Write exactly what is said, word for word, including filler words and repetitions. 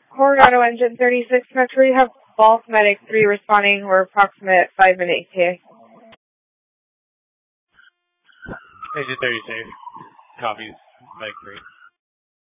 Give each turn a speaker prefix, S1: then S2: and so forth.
S1: Coronado Engine thirty-six, Mercury, have Bulk Medic three responding. We're approximate five minute E T A.
S2: Engine thirty-six, copies, Medic three.